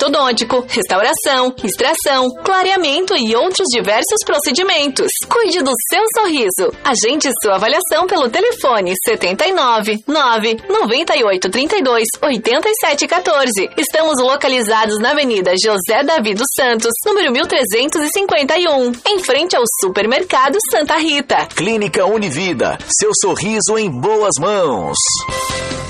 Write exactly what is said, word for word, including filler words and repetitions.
ortodôntico, restauração, extração, clareamento e outros diversos procedimentos. Cuide do seu sorriso. Agende sua avaliação pelo telefone setenta e nove, nove, noventa e oito, trinta e dois, oitenta e sete, quatorze. Estamos localizados na Avenida José Davi dos Santos, número mil trezentos e cinquenta e um, em frente ao Supermercado Santa Rita. Clínica Univida, seu sorriso em boas mãos.